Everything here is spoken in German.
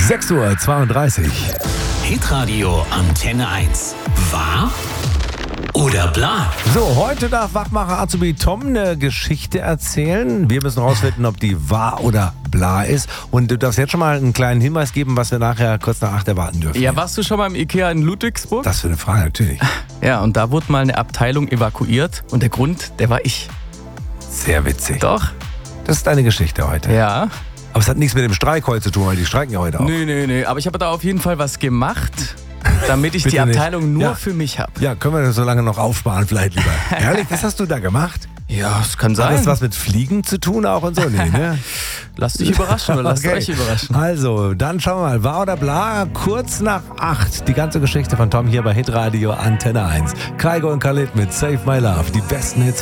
6:32 Uhr. Hitradio Antenne 1. Wahr oder bla? So, heute darf Wachmacher Azubi Tom eine Geschichte erzählen. Wir müssen rausfinden, ob die wahr oder bla ist. Und du darfst jetzt schon mal einen kleinen Hinweis geben, was wir nachher kurz nach 8 erwarten dürfen. Ja, warst du schon mal im Ikea in Ludwigsburg? Das für eine Frage, natürlich. Ja, und da wurde mal eine Abteilung evakuiert und der Grund, der war ich. Sehr witzig. Doch? Das ist deine Geschichte heute. Ja. Aber es hat nichts mit dem Streik heute zu tun, weil die streiken ja heute auch. Nee. Aber ich habe da auf jeden Fall was gemacht, damit ich die Bitte nicht. Abteilung nur Ja. für mich habe. Ja, können wir das so lange noch aufsparen vielleicht lieber. Ehrlich, was hast du da gemacht? Ja, das kann Hat sein. das was mit Fliegen zu tun auch und so? Nee, ne? Lasst dich überraschen oder lasst Okay. euch überraschen. Also, dann schauen wir mal. Wahr oder bla? Kurz nach 8. Die ganze Geschichte von Tom hier bei Hitradio Antenne 1. Kaigo und Khalid mit Save My Love. Die besten Hits